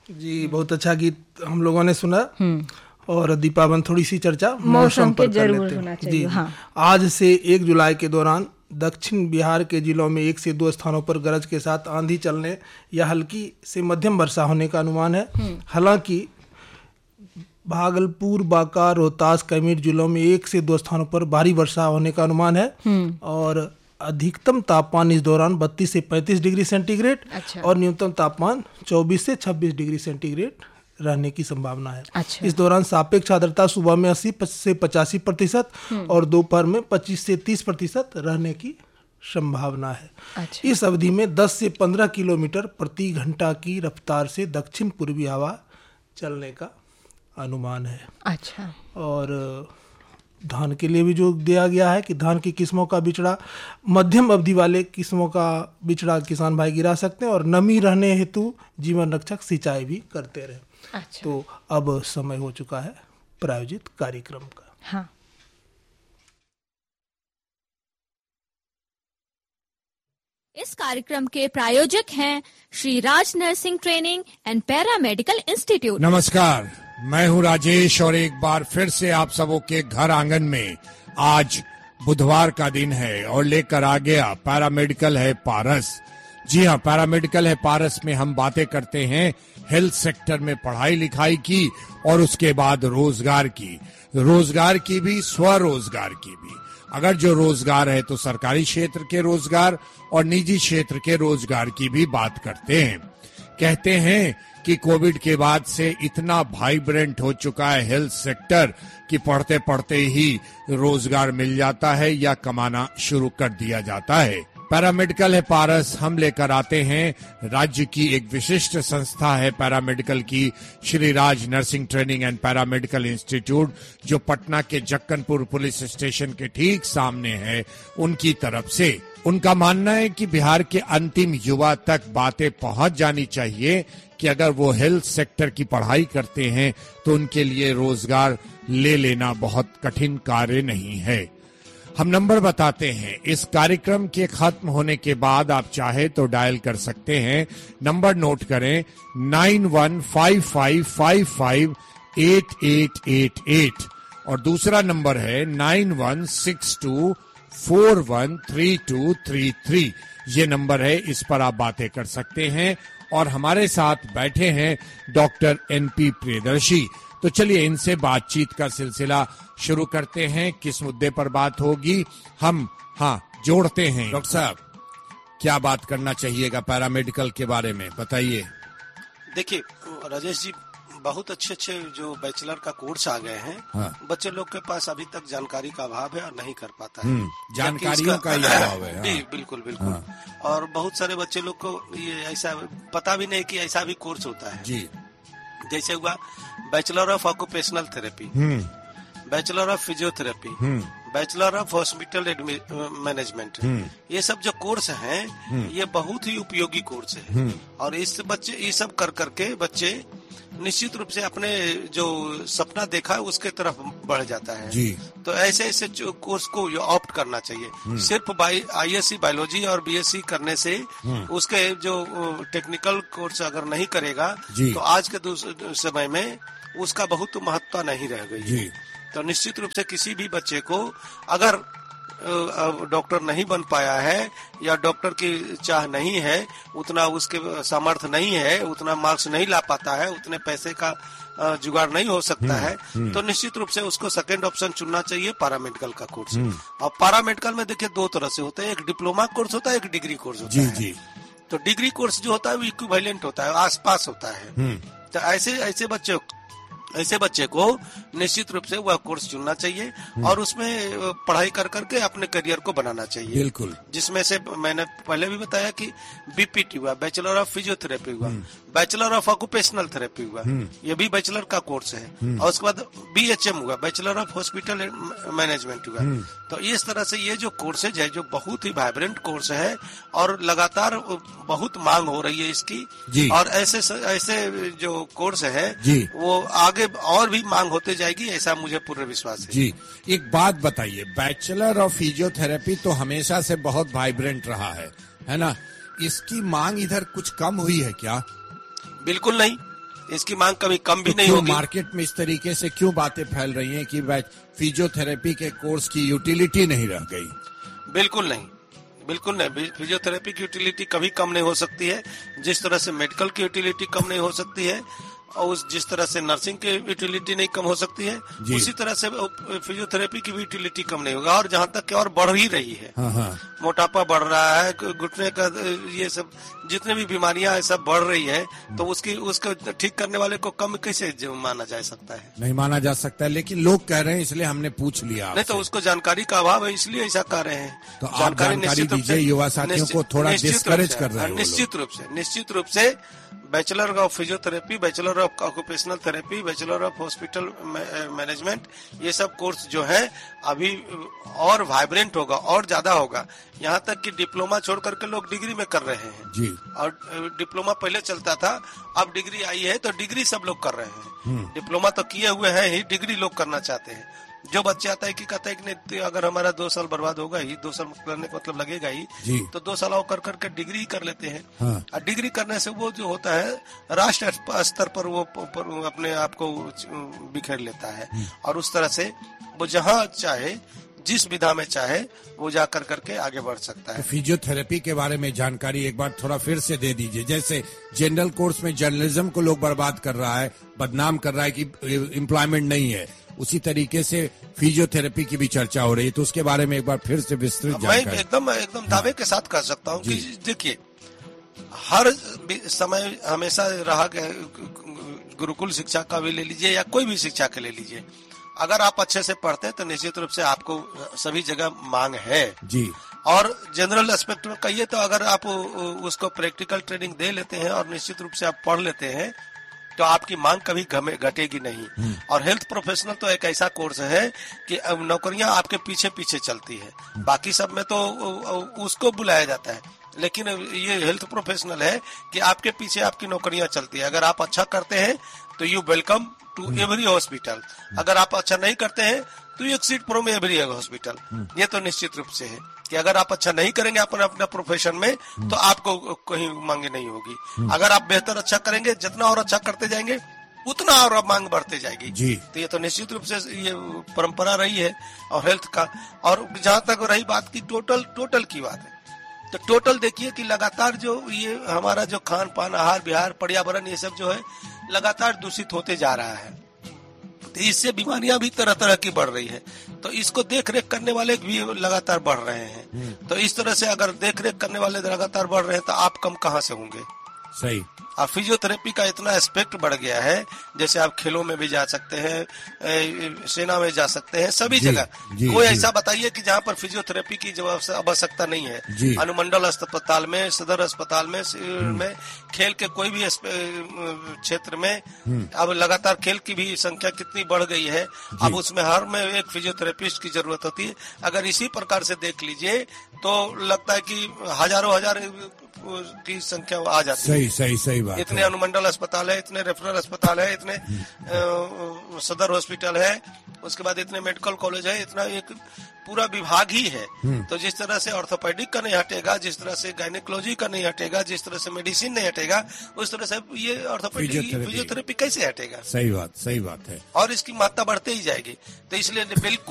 जी, बहुत अच्छा गीत हम लोगों ने सुना। और दीपावन, थोड़ी सी चर्चा मौसम पर कर लेते हैं। जी, हाँ। आज से 1 जुलाई के दौरान दक्षिण बिहार के जिलों में 1 से 2 स्थानों पर गरज के साथ आंधी चलने या हल्की से मध्यम वर्षा होने का अनुमान है। हालांकि भागलपुर, बांका, रोहतास, कैमूर जिलों में 1 से 2 स्थानों पर भारी वर्षा होने का अनुमान है। और अधिकतम तापमान इस दौरान 32 से 35 डिग्री सेंटीग्रेड और न्यूनतम तापमान 24 से 26 डिग्री सेंटीग्रेड रहने की संभावना है। इस दौरान सापेक्ष आर्द्रता सुबह में 80 से 85% और दोपहर में 25 से 30% रहने की संभावना है। इस अवधि में 10 से 15 किलोमीटर प्रति घंटा की रफ्तार से दक्षिण पूर्वी हवा चलने का अनुमान है। और धान के लिए भी जो दिया गया है कि धान की किस्मों का बिचड़ा, मध्यम अवधि वाले किस्मों का बिचड़ा किसान भाई गिरा सकते हैं और नमी रहने हेतु जीवन रक्षक सिंचाई भी करते रहे। तो अब समय हो चुका है प्रायोजित कार्यक्रम का। हाँ। इस कार्यक्रम के प्रायोजक हैं Shri Raj nursing training and paramedical institute. नमस्कार, मैं हूं राजेश और एक बार फिर से आप सबों के घर आंगन में आज बुधवार का दिन है और लेकर आ गया पैरामेडिकल है पारस। जी हाँ, पैरामेडिकल है पारस में हम बातें करते हैं हेल्थ सेक्टर में पढ़ाई लिखाई की और उसके बाद रोजगार की भी, स्वरोजगार की भी। अगर जो रोजगार है तो सरकारी क्षेत्र के रोजगार और निजी क्षेत्र के रोजगार की भी बात करते हैं। कहते हैं कि कोविड के बाद से इतना वाइब्रेंट हो चुका है हेल्थ सेक्टर कि पढ़ते पढ़ते ही रोजगार मिल जाता है या कमाना शुरू कर दिया जाता है। पैरामेडिकल है पारस हम लेकर आते हैं राज्य की एक विशिष्ट संस्था है पैरामेडिकल की, Shri Raj nursing training and paramedical institute, जो पटना के जक्कनपुर पुलिस स्टेशन के ठीक सामने है। उनकी तरफ से उनका मानना है कि बिहार के अंतिम युवा तक बातें पहुंच जानी चाहिए कि अगर वो हेल्थ सेक्टर की पढ़ाई करते हैं तो उनके लिए रोजगार ले लेना बहुत कठिन कार्य नहीं है। हम नंबर बताते हैं, इस कार्यक्रम के खत्म होने के बाद आप चाहे तो डायल कर सकते हैं। नंबर नोट करें 9155558888 और दूसरा नंबर है 9162413233। ये नंबर है, इस पर आप बातें कर सकते हैं। और हमारे साथ बैठे हैं डॉक्टर NP प्रियदर्शी। तो चलिए इनसे बातचीत का सिलसिला शुरू करते हैं। किस मुद्दे पर बात होगी हम जोड़ते हैं। डॉक्टर साहब, क्या बात करना चाहिएगा पैरामेडिकल के बारे में, बताइए। देखिए राजेश जी, बहुत अच्छे अच्छे जो बैचलर का कोर्स आ गए हैं। बच्चे लोग के पास अभी तक जानकारी का अभाव है और नहीं कर पाता है। जानकारियों का ही अभाव है। बिल्कुल। और बहुत सारे बच्चे लोग को ये ऐसा पता भी नहीं कि ऐसा भी कोर्स होता है। जी, जैसे हुआ bachelor of occupational therapy, bachelor of physiotherapy, bachelor of hospital management, ये सब जो कोर्स हैं ये बहुत ही उपयोगी कोर्स है। और इस बच्चे ये सब कर करके बच्चे निश्चित रूप से अपने जो सपना देखा है उसके तरफ बढ़ जाता है। जी। तो ऐसे ऐसे कोर्स को ऑप्ट करना चाहिए। सिर्फ ISC बायोलॉजी और BSc करने से उसके जो टेक्निकल कोर्स अगर नहीं करेगा तो आज के समय में उसका बहुत महत्व नहीं रह गई है। तो निश्चित रूप से किसी भी बच्चे को अगर डॉक्टर नहीं बन पाया है या डॉक्टर की चाह नहीं है, उतना उसके सामर्थ्य नहीं है, उतना मार्क्स नहीं ला पाता है, उतने पैसे का जुगाड़ नहीं हो सकता है, तो निश्चित रूप से उसको सेकंड ऑप्शन चुनना चाहिए पैरामेडिकल का कोर्स। और पैरामेडिकल में देखिए 2 तरह से होता है, एक डिप्लोमा कोर्स होता है, एक डिग्री कोर्स होता है। तो डिग्री कोर्स जो होता है वो इक्विवेलेंट होता है, आसपास होता है। तो ऐसे बच्चे को निश्चित रूप से वह कोर्स चुनना चाहिए और उसमें पढ़ाई कर करके अपने करियर को बनाना चाहिए। बिल्कुल। जिसमें से मैंने पहले भी बताया कि BPT हुआ, बैचलर ऑफ फिजियोथेरेपी हुआ, बैचलर ऑफ ऑक्यूपेशनल थेरेपी हुआ, ये भी बैचलर का कोर्स है। और उसके बाद BHM हुआ, बैचलर ऑफ हॉस्पिटल मैनेजमेंट हुआ। तो इस तरह से ये जो कोर्सेज है जो बहुत ही वाइब्रेंट कोर्स है और लगातार बहुत मांग हो रही है इसकी। और ऐसे जो कोर्स है वो आगे और भी मांग होते जाएगी, ऐसा मुझे पूर्ण विश्वास है। जी, एक बात बताइए, बैचलर ऑफ फिजियोथेरेपी तो हमेशा से बहुत वाइब्रेंट रहा है ना? इसकी मांग इधर कुछ कम हुई है क्या? बिल्कुल नहीं। इसकी मांग कभी कम भी नहीं होगी। मार्केट में इस तरीके से क्यों बातें फैल रही हैं कि फिजियोथेरेपी के कोर्स की यूटिलिटी नहीं रह गई? बिल्कुल नहीं, बिल्कुल नहीं। फिजियोथेरेपी की यूटिलिटी कभी कम नहीं हो सकती है, जिस तरह से मेडिकल की यूटिलिटी कम नहीं हो सकती है, और जिस तरह से नर्सिंग की यूटिलिटी नहीं कम हो सकती है, उसी तरह से फिजियोथेरेपी की भी यूटिलिटी कम नहीं होगा। और जहाँ तक कि और बढ़ ही रही है, मोटापा बढ़ रहा है, घुटने का ये सब जितने भी बीमारियां है सब बढ़ रही है, तो उसको ठीक करने वाले को कम कैसे माना जा सकता है? नहीं माना जा सकता है, लेकिन लोग कह रहे हैं, इसलिए हमने पूछ लिया। नहीं तो उसको जानकारी का अभाव है, इसलिए ऐसा कह रहे हैं। तो आप जानकारी दीजिए, युवा साथियों को थोड़ा डिस्करेज कर रहे हैं। निश्चित रूप से bachelor of physiotherapy, bachelor of occupational therapy, bachelor of hospital management, ये सब कोर्स जो है अभी और वाइब्रेंट होगा और ज्यादा होगा। यहाँ तक कि डिप्लोमा छोड़ करके लोग डिग्री में कर रहे हैं जी। और डिप्लोमा पहले चलता था, अब डिग्री आई है तो डिग्री सब लोग कर रहे हैं। डिप्लोमा तो किए हुए हैं ही, डिग्री लोग करना चाहते हैं। जो बच्चे आता है कि कहता है कि नहीं, अगर हमारा 2 साल बर्बाद होगा ही, 2 साल करने का मतलब लगेगा ही, तो 2 साल और कर करके डिग्री कर लेते हैं। और डिग्री करने से वो जो होता है राष्ट्र स्तर पर वो अपने आप को बिखेर लेता है, और उस तरह से वो जहाँ चाहे, जिस विधा में चाहे, वो जाकर करके आगे बढ़ सकता है। तो फिजियोथेरेपी के बारे में जानकारी एक बार थोड़ा फिर से दे दीजिए। जैसे जनरल कोर्स में जर्नलिज्म को लोग बर्बाद कर रहा है, बदनाम कर रहा है कि एम्प्लॉयमेंट नहीं है, उसी तरीके से फिजियोथेरेपी की भी चर्चा हो रही है, तो उसके बारे में एक बार फिर से विस्तृत जानकारी। मैं एकदम दावे के साथ कह सकता हूँ कि देखिए, हर समय हमेशा रहा, गुरुकुल शिक्षा का भी ले लीजिए या कोई भी शिक्षा के ले लीजिए, अगर आप अच्छे से पढ़ते हैं तो निश्चित रूप से आपको सभी जगह मांग है जी। और जनरल एस्पेक्ट में कहिए तो अगर आप उसको प्रैक्टिकल ट्रेनिंग दे लेते हैं और निश्चित रूप से आप पढ़ लेते हैं तो आपकी मांग कभी घटेगी नहीं। और हेल्थ प्रोफेशनल तो एक ऐसा कोर्स है कि नौकरियां आपके पीछे पीछे चलती है, बाकी सब में तो उसको बुलाया जाता है, लेकिन ये हेल्थ प्रोफेशनल है कि आपके पीछे आपकी नौकरियां चलती है। अगर आप अच्छा करते हैं तो you welcome to every hospital, अगर आप अच्छा नहीं करते हैं तो you exceed from every hospital. ये तो निश्चित रूप से है कि अगर आप अच्छा नहीं करेंगे अपना प्रोफेशन में तो आपको कहीं मांगे नहीं होगी। अगर आप बेहतर अच्छा करेंगे, जितना और अच्छा करते जाएंगे उतना और मांग बढ़ते जाएगी जी। तो ये तो निश्चित रूप से ये परंपरा रही है और हेल्थ का। और जहाँ तक रही बात की टोटल की बात है, तो टोटल देखिए कि लगातार जो ये हमारा जो खान पान, आहार विहार, पर्यावरण, ये सब जो है लगातार दूषित होते जा रहा है, तो इससे बीमारियां भी तरह तरह की बढ़ रही है। तो इसको देख रेख करने वाले भी लगातार बढ़ रहे हैं। तो इस तरह से अगर देख रेख करने वाले लगातार बढ़ रहे हैं तो आप कम कहाँ से होंगे? सही। और फिजियोथेरेपी का इतना एस्पेक्ट बढ़ गया है, जैसे आप खेलों में भी जा सकते हैं, सेना में जा सकते हैं, सभी जगह। कोई ऐसा बताइए कि जहाँ पर फिजियोथेरेपी की जो आवश्यकता नहीं है। अनुमंडल अस्पताल में, सदर अस्पताल में, खेल के कोई भी क्षेत्र में अब लगातार खेल की भी संख्या कितनी बढ़ गई है। अब उसमें हर में एक फिजियोथेरेपिस्ट की जरूरत होती है। अगर इसी प्रकार से देख लीजिए तो लगता है कि हजारों हजार की संख्या आ जाती है। सही बात। इतने अनुमंडल अस्पताल है, इतने रेफरल अस्पताल है, इतने सदर हॉस्पिटल है, उसके बाद इतने मेडिकल कॉलेज है, इतना एक पूरा विभाग ही है। तो जिस तरह से ऑर्थोपेडिक का नहीं हटेगा, जिस तरह से गायनेकोलॉजी का नहीं हटेगा, जिस तरह से मेडिसिन नहीं हटेगा, उस तरह से ये ऑर्थोपेडिक फिजियोथेरेपी कैसे हटेगा? सही बात है। और इसकी मात्रा बढ़ते ही जाएगी। तो इसलिए बिल्कुल